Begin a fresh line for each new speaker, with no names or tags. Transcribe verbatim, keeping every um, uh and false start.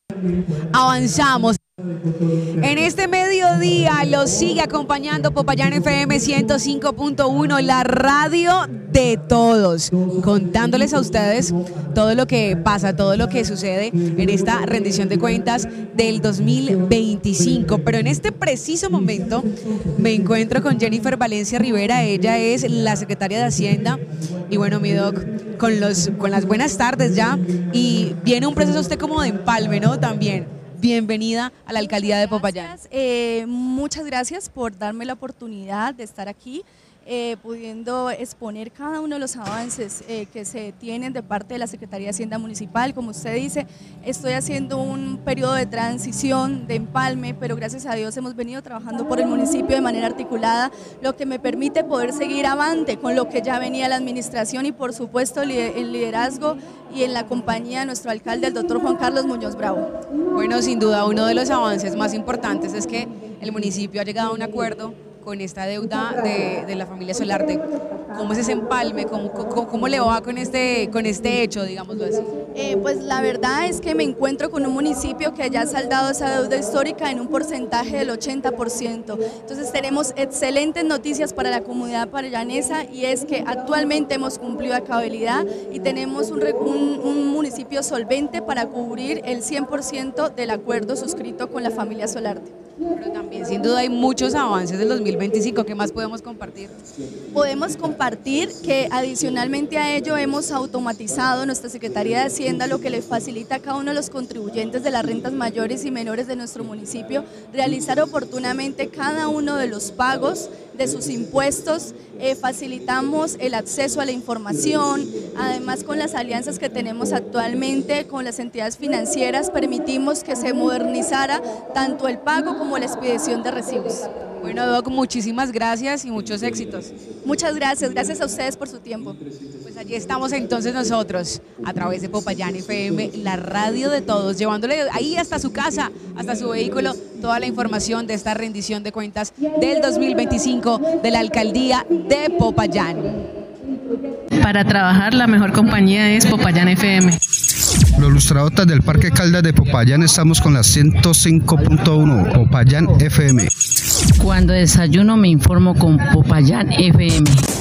Avanzamos. En este mediodía los sigue acompañando Popayán F M ciento cinco punto uno, la radio de todos, contándoles a ustedes todo lo que pasa, todo lo que sucede en esta rendición de cuentas del dos mil veinticinco. Pero en este preciso momento me encuentro con Jennifer Valencia Rivera. Ella es la secretaria de Hacienda. Y bueno, mi doc, con, los, con las buenas tardes ya, y viene un proceso usted como de empalme, ¿no? También. Bienvenida a la alcaldía de Popayán.
Eh, muchas gracias por darme la oportunidad de estar aquí, eh, pudiendo exponer cada uno de los avances eh, que se tienen de parte de la Secretaría de Hacienda Municipal. Como usted dice, estoy haciendo un periodo de transición, de empalme, pero gracias a Dios hemos venido trabajando por el municipio de manera articulada, lo que me permite poder seguir avante con lo que ya venía la administración y por supuesto el liderazgo y en la compañía de nuestro alcalde, el doctor Juan Carlos Muñoz Bravo.
Bueno, sin duda uno de los avances más importantes es que el municipio ha llegado a un acuerdo con esta deuda de, de la familia Solarte. ¿Cómo es ese empalme? ¿Cómo, cómo, cómo le va con este, con este hecho, digámoslo así?
Eh, pues la verdad es que me encuentro con un municipio que ya ha saldado esa deuda histórica en un porcentaje del ochenta por ciento. Entonces tenemos excelentes noticias para la comunidad parellanesa, y es que actualmente hemos cumplido a cabalidad y tenemos un, un, un municipio solvente para cubrir el cien por ciento del acuerdo suscrito con la familia Solarte.
Pero también sin duda hay muchos avances del dos mil veinticinco. ¿Qué más podemos compartir?
Podemos compartir que adicionalmente a ello hemos automatizado nuestra Secretaría de Hacienda, lo que le facilita a cada uno de los contribuyentes de las rentas mayores y menores de nuestro municipio realizar oportunamente cada uno de los pagos de sus impuestos. Eh, facilitamos el acceso a la información, además con las alianzas que tenemos actualmente con las entidades financieras permitimos que se modernizara tanto el pago como la expedición de recibos.
Bueno, Doc, muchísimas gracias y muchos éxitos.
Muchas gracias, gracias a ustedes por su tiempo.
Pues allí estamos entonces nosotros, a través de Popayán F M, la radio de todos, llevándole ahí hasta su casa, hasta su vehículo, toda la información de esta rendición de cuentas del dos mil veinticinco de la alcaldía de Popayán.
Para trabajar, la mejor compañía es Popayán F M.
Los lustradotas del Parque Caldas de Popayán estamos con la ciento cinco punto uno, Popayán F M.
Cuando desayuno me informo con Popayán F M.